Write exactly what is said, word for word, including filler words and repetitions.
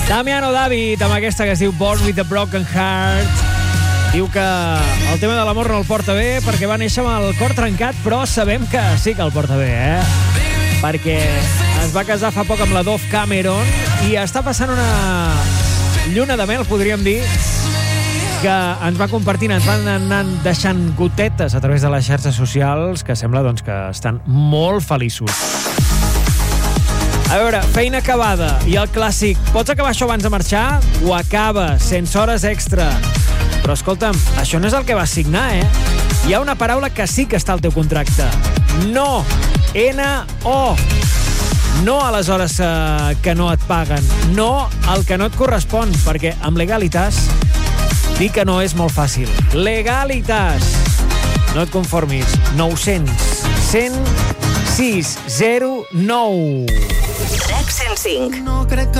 Damiano David, amb aquesta que es diu Born with a Broken Heart. Diu que el tema de l'amor no el porta bé perquè va néixer amb el cor trencat, però sabem que sí que el porta bé, eh? Perquè es va casar fa poc amb la Dove Cameron i està passant una lluna de mel, podríem dir, que ens va compartint, ens van anar deixant gotetes a través de les xarxes socials que sembla doncs, que estan molt feliços. A veure, feina acabada i el clàssic, pots acabar això abans de marxar? Ho acaba, sense hores extra. Però escolta'm, això no és el que vas signar, eh? Hi ha una paraula que sí que està al teu contracte. No. N O. No a les hores eh, que no et paguen. No al que no et correspon, perquè amb Legalitas dir que no és molt fàcil. Legalitas. No et conformis. nou-cents cent sis zero nou. RAC cent cinc. No crec que